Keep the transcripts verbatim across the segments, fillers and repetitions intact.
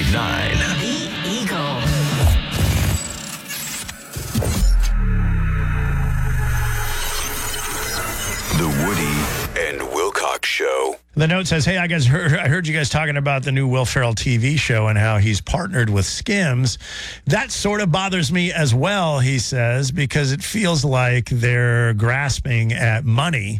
point nine. The Eagle. The Woody and Wilcox Show. The note says, hey, I guys heard, I heard you guys talking about the new Will Ferrell T V show and how he's partnered with Skims. That sort of bothers me as well, he says, because it feels like they're grasping at money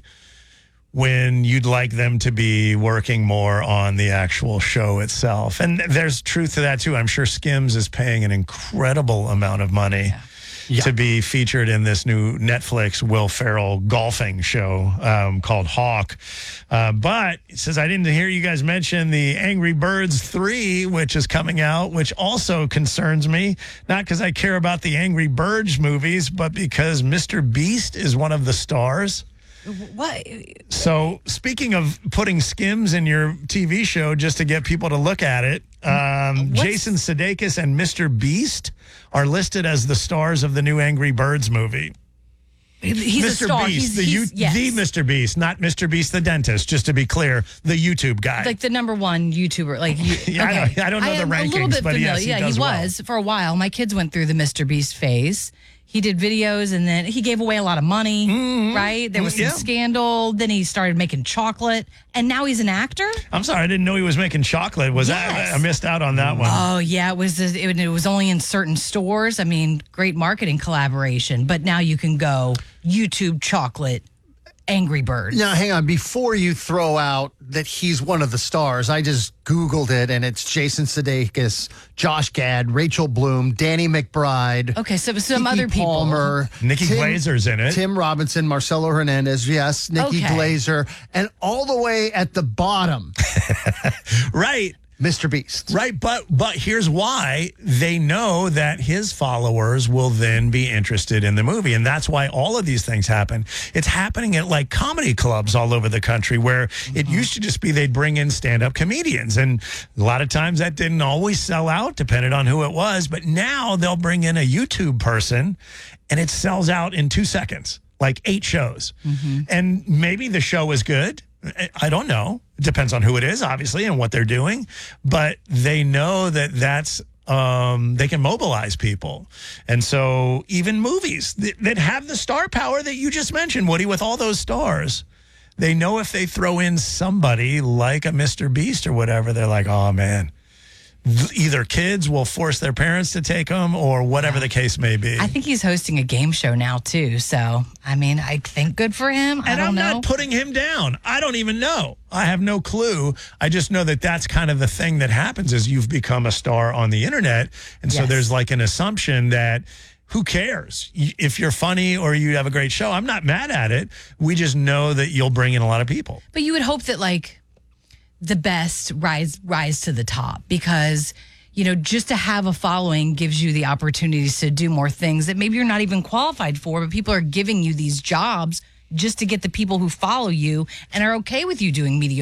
when you'd like them to be working more on the actual show itself. And there's truth to that, too. I'm sure Skims is paying an incredible amount of money. Yeah. Yeah. To be featured in this new Netflix Will Ferrell golfing show um, called Hawk. Uh, but it says, I didn't hear you guys mention the Angry Birds three, which is coming out, which also concerns me. Not because I care about the Angry Birds movies, but because Mister Beast is one of the stars. What? So speaking of putting Skims in your T V show just to get people to look at it, um, Jason Sudeikis and Mister Beast are listed as the stars of the new Angry Birds movie. He's Mister a star. Beast, He's, the, he's, U- yes. the Mister Beast, not Mister Beast the dentist, just to be clear, the YouTube guy. Like the number one YouTuber. Like you, yeah, okay. I, don't, I don't know I the am rankings, a little bit but familiar. yes, he yeah, does he well. was for a while. My kids went through the Mister Beast phase. He did videos, and then he gave away a lot of money, mm-hmm. right? There was some yeah. scandal. Then he started making chocolate, and now he's an actor? I'm sorry, I didn't know he was making chocolate. Was yes. that? I missed out on that one. Oh, yeah, it was, it, it was only in certain stores. I mean, great marketing collaboration. But now you can go YouTube chocolate Angry Birds. Now, hang on. Before you throw out that he's one of the stars, I just Googled it, and it's Jason Sudeikis, Josh Gad, Rachel Bloom, Danny McBride. Okay, so some Keke other people. Palmer, Nikki Tim, Glazer's in it. Tim Robinson, Marcelo Hernandez, yes, Nikki Okay. Glazer, and all the way at the bottom, right. Mister Beast. Right, but but here's why. They know that his followers will then be interested in the movie, and that's why all of these things happen. It's happening at like comedy clubs all over the country where mm-hmm. it used to just be they'd bring in stand-up comedians, and a lot of times that didn't always sell out, depending on who it was, but now they'll bring in a YouTube person, and it sells out in two seconds, like eight shows. Mm-hmm. And maybe the show is good. I don't know. It depends on who it is, obviously, and what they're doing. But they know that that's, um, they can mobilize people. And so even movies that, that have the star power that you just mentioned, Woody, with all those stars, they know if they throw in somebody like a Mister Beast or whatever, they're like, oh, man. Either kids will force their parents to take them or whatever the case may be. I think he's hosting a game show now, too. So, I mean, I think good for him. I and don't I'm know. not putting him down. I don't even know. I have no clue. I just know that that's kind of the thing that happens is you've become a star on the internet. And so Yes. there's like an assumption that who cares if you're funny or you have a great show? I'm not mad at it. We just know that you'll bring in a lot of people. But you would hope that, like, the best rise rise to the top because, you know, just to have a following gives you the opportunities to do more things that maybe you're not even qualified for, but people are giving you these jobs just to get the people who follow you and are okay with you doing media.